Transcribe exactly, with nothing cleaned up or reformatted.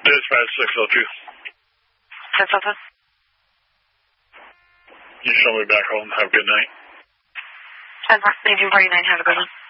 Dispatch six oh two. ten something. You show me back home. Have a good night. ten eighteen forty-nine. Have a good one.